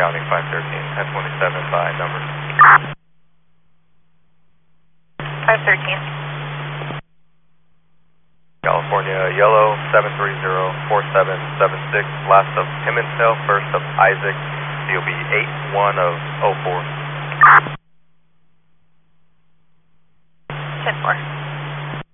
County 513, 1027 by number. 513. California Yellow 7304776, last of Pimentel, first of Isaac, COB 81 of 04.